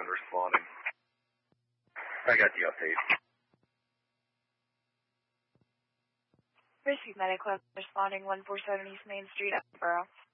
responding. I got the update. Received medical responding 147 East Main Street, Edinburgh.